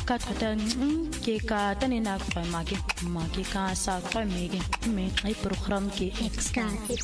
ka thata ke ka tane na kwa make ka sa kwa me ai program ke Ska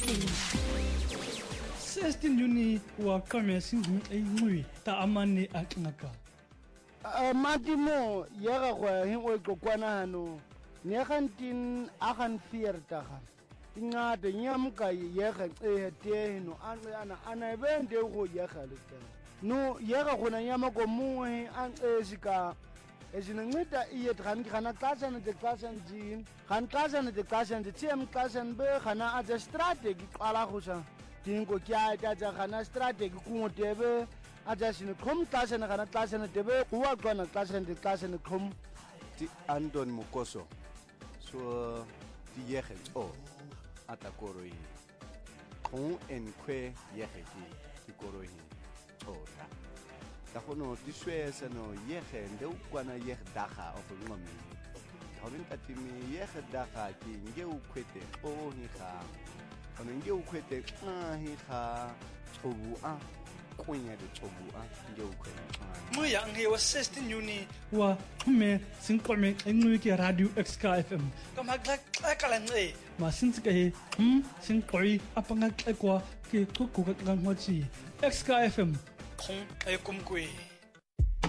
Sestin Juni wa kame singu ai ngui ta amane aknaka Matimo yega kwa hingo kokwana hano ne gantin agan fiertaga ingade nyamka yega te no ana bende go yega lete no yega gona nyama ko muwe an sika ezinceda iye khana xashana de xashana jin khan xashana de xashana de tiem xashana be khana aja strategy qala khusa dingo kya ta khana strategy kungotebe aja sine khom xashana khana xashana debe kuwa khona xashana de xashana khom ti Anton Mukoso so ti yege o atakoroi khon en kwe yege ti koroi ora da hono di suesa no yege de ukwana yege daga of ngomi hawin katimi yege daga ki ngeu kwete o hi kha ono ngeu kwete hi kha chobu a kunya de chobu a ngeu kwete mo ya nge wa 16 Juni wa me sinqome engwe ke radio Ska FM kama kala nge ma sintsika he sinqoi apanga kwa ke kuku ka ngwachi Ska FM khong ay kumkwe